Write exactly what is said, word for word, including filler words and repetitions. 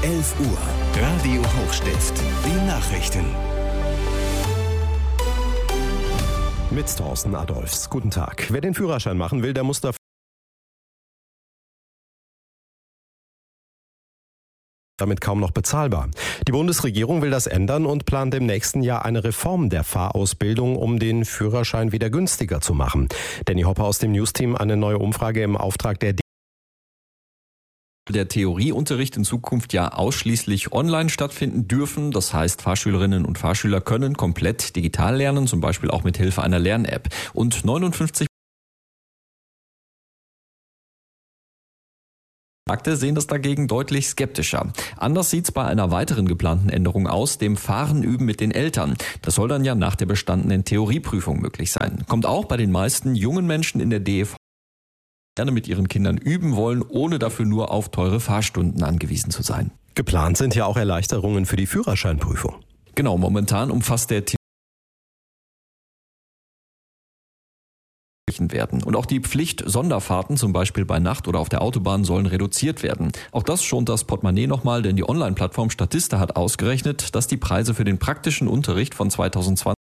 elf Uhr. Radio Hochstift. Die Nachrichten. Mit Thorsten Adolfs. Guten Tag. Wer den Führerschein machen will, der muss dafür damit kaum noch bezahlbar. Die Bundesregierung will das ändern und plant im nächsten Jahr eine Reform der Fahrausbildung, um den Führerschein wieder günstiger zu machen. Danny Hopper aus dem Newsteam, eine neue Umfrage im Auftrag der Der Theorieunterricht in Zukunft ja ausschließlich online stattfinden dürfen. Das heißt, Fahrschülerinnen und Fahrschüler können komplett digital lernen, zum Beispiel auch mit Hilfe einer Lern-App. Und neunundfünfzig Markte sehen das dagegen deutlich skeptischer. Anders sieht's bei einer weiteren geplanten Änderung aus, dem Fahren üben mit den Eltern. Das soll dann ja nach der bestandenen Theorieprüfung möglich sein. Kommt auch bei den meisten jungen Menschen in der D E V gerne mit ihren Kindern üben wollen, ohne dafür nur auf teure Fahrstunden angewiesen zu sein. Geplant sind ja auch Erleichterungen für die Führerscheinprüfung. Genau, momentan umfasst der werden. Und auch die Pflicht-Sonderfahrten, zum Beispiel bei Nacht oder auf der Autobahn, sollen reduziert werden. Auch das schont das Portemonnaie nochmal, denn die Online-Plattform Statista hat ausgerechnet, dass die Preise für den praktischen Unterricht von zweitausendzwanzig